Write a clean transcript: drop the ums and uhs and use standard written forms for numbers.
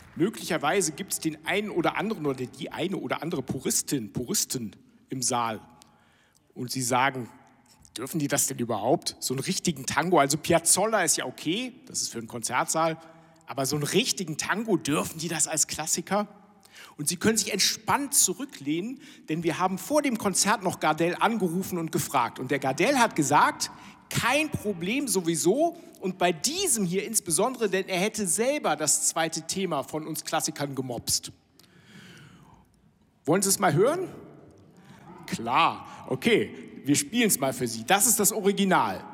Möglicherweise gibt es den einen oder anderen oder die eine oder andere Puristen im Saal. Und sie sagen, dürfen die das denn überhaupt? So einen richtigen Tango, also Piazzolla ist ja okay, das ist für einen Konzertsaal, aber so einen richtigen Tango, dürfen die das als Klassiker? Und Sie können sich entspannt zurücklehnen, denn wir haben vor dem Konzert noch Gardel angerufen und gefragt. Und der Gardel hat gesagt, kein Problem sowieso. Und bei diesem hier insbesondere, denn er hätte selber das zweite Thema von uns Klassikern gemopst. Wollen Sie es mal hören? Klar, okay, wir spielen es mal für Sie. Das ist das Original.